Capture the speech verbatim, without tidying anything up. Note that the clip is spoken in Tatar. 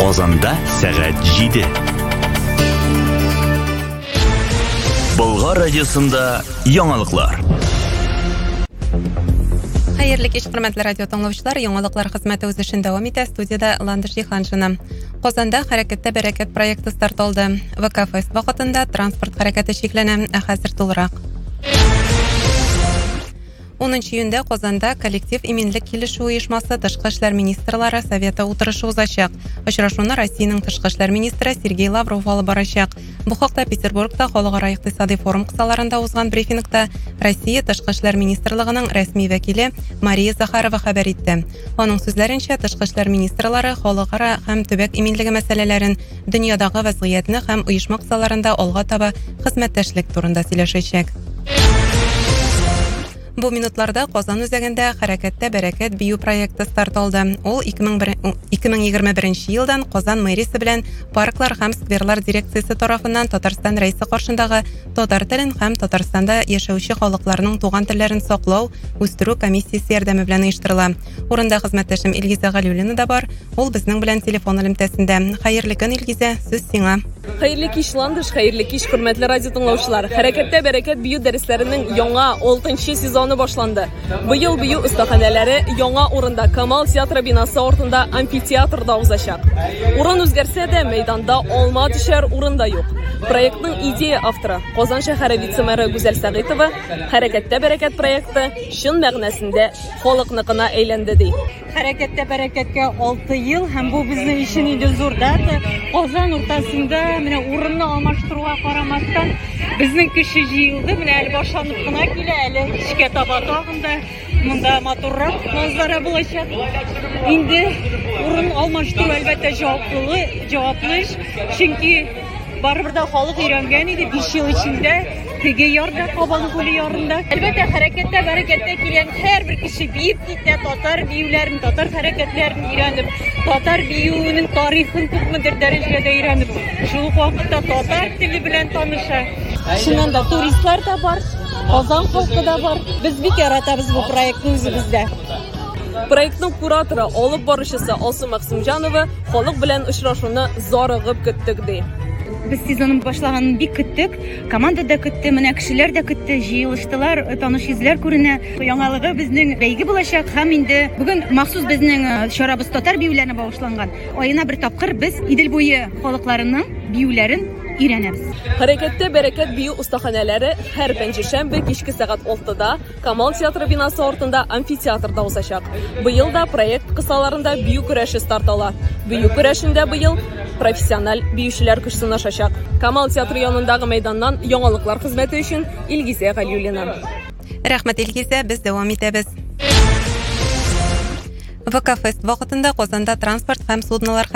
Озанда сәгать җиде. Болгар радиосында яңалыклар. Хәерле кич, хөрмәтле радио тыңлаучылар, яңалыклар хезмәте үз эшен дәвам итә. Студияда Ландыш Җиһаншина. Казанда хәрәкәттә бәрәкәт проекты старталды. ВКФест вакытында транспорт хәрәкәте шикләнә, ә хәзер тулырак. унынчы июньдә Казанда коллектив иминлек килешү оешмасы Тышкы эшләр министрлары советы утырышы узачак. Очрашуны Россиянең Тышкы эшләр министры Сергей Лавров алып барачак. Бу хакта Петербургта халыкара икътисади форум кысаларында узган брифингта Россия Тышкы эшләр министрлыгының рәсми вәкиле Мария Захарова хәбәр итте. Аның сүзләренчә, Тышкы эшләр министрлары халыкара һәм төбәк иминлеге мәсьәләләрен, дөньядагы вазгыятьне һәм оешма кысаларында алга таба хезмәттәшлек турында сөйләшәчәк. Бу минутларда Казан үзәгендә хәрәкәттә бәрәкәт бию проекты старт алды. Ул ике мең егерме беренче елдан Казан мэриясе белән парклар һәм скверлар дирекциясе тарафыннан Татарстан рәисе каршындагы татар телен һәм Татарстанда яшәүче халыкларның туган телләрен саклау, үстерү комиссиясе ярдәме белән оештырыла. Урында хезмәттәшем Илгизә Галиуллина да бар. Ул безнең белән телефон элемтәсендә. Хәерле көн, Илгизә, сүз сиңа. Хәерле кич, Ландыш, хәерле кич, хөрмәтле радио тыңлаучылар. Хәрәкәттә бәрәкәт бию дәресләренең яңа алтынчы сезоны башланды. Быел бию остаханәләре яңа урында Камал театры бинасы артында амфитеатрда узачак. Урын үзгәрсә дә, мәйданда алма төшәр урында юк. Проектның идея авторы Казан шәһәре вице-мэры Гүзәл Сәгыйтова хәрәкәттә бәрәкәт проекты чын мәгънәсендә халыкныкына әйләнде ди. Хәрәкәттә бәрәкәткә алты ел һәм бу безнең өчен инде зур дата. Казан уртасында менә урынны алмаштыруга карамастан безнең кеше җыелды. Менә әле башланып кына килә, әле кичкә таба тагында монда матуррак манзара булачак. Инде урын алмаштыру әлбәттә җаваплы, җаваплы эш, чөнки барыбер да халык өйрәнгән иде биш ел эчендә теге ярда, Кабан күле ярында. Әлбәттә хәрәкәттә бәрәкәткә килгән һәрбер кеше биеп китә, татар биюләрен, татар хәрәкәтләрен өйрәнеп, татар биюенең тарихын күпмедер дәрәҗәдә өйрәнеп, шул ук вакытта татар теле белән таныша. Шуннан да туристлар да бар, Казан халкы да бар. Без бик яратабыз бу проектны үзебездә. Проектның кураторы, алып баручысы Алсу Максимҗанова халык белән очрашуны зарыгып көттек ди. Без сезонын башлаганын бик көттек. Команда да көтте, менә кешеләр дә көтте, җыелыштылар, таныш йөзләр күренә. Яңалыгы безнең бәйге булачак һәм инде бүген махсус безнең чарабыз татар биюләренә багышланган. Аена бер тапкыр без Идел буе халыкларының биюләрен өйрәнәбез. Хәрәкәттә бәрәкәт бию остаханәләре һәр пәнҗешәмбе кичке сәгать алтыда Камал театры бинасы артында амфитеатрда узачак. Быел да проект кысаларында бию көрәше старт ала. Бию көрәшендә быел профессиональ биючеләр көч сынашачак. Камал театры янындагы мәйданнан яңалыклар хезмәте өчен Илгизә Галиуллина. Рәхмәт, Илгизә, без дәвам итәбез. ВКФест вакытында Казанда транспорт һәм суднолар